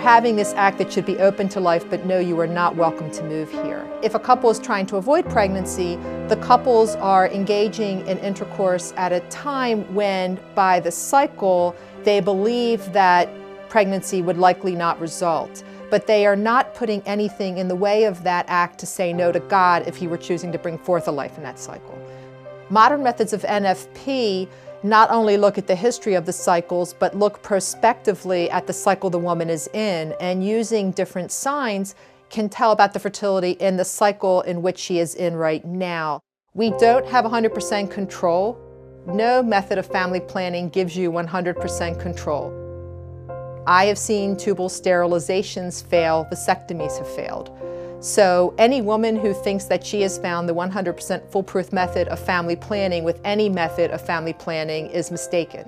having this act that should be open to life, but no, you are not welcome to move here. If a couple is trying to avoid pregnancy, the couples are engaging in intercourse at a time when, by the cycle, they believe that pregnancy would likely not result. But they are not putting anything in the way of that act to say no to God if He were choosing to bring forth a life in that cycle. Modern methods of NFP not only look at the history of the cycles, but look prospectively at the cycle the woman is in, and using different signs can tell about the fertility in the cycle in which she is in right now. We don't have 100% control. No method of family planning gives you 100% control. I have seen tubal sterilizations fail, vasectomies have failed. So any woman who thinks that she has found the 100% foolproof method of family planning with any method of family planning is mistaken.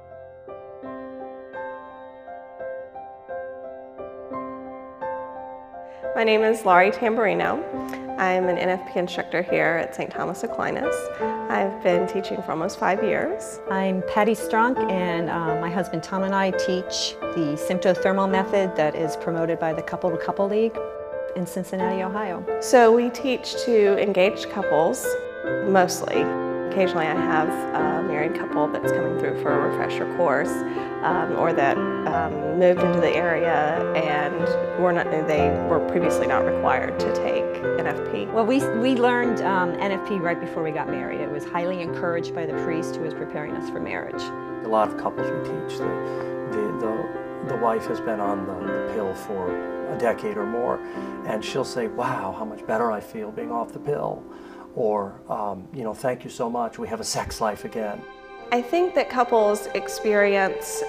My name is Laurie Tamburino. I'm an NFP instructor here at St. Thomas Aquinas. I've been teaching for almost 5 years. I'm Patty Strunk, and my husband Tom and I teach the symptothermal method that is promoted by the Couple to Couple League in Cincinnati, Ohio. So we teach to engaged couples, mostly. Occasionally I have a married couple that's coming through for a refresher course, or that moved into the area and they were previously not required to take NFP. Well, we learned NFP right before we got married. It was highly encouraged by the priest who was preparing us for marriage. A lot of couples we teach, the wife has been on the pill for a decade or more, and she'll say, wow, how much better I feel being off the pill. Or, you know, thank you so much, we have a sex life again. I think that couples experience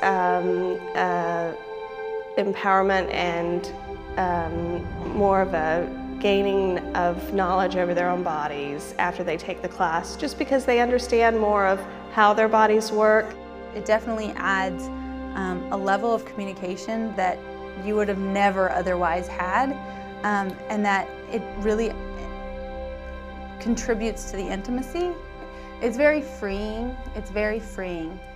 empowerment and more of a gaining of knowledge over their own bodies after they take the class, just because they understand more of how their bodies work. It definitely adds a level of communication that you would have never otherwise had, and that it really contributes to the intimacy. It's very freeing. It's very freeing.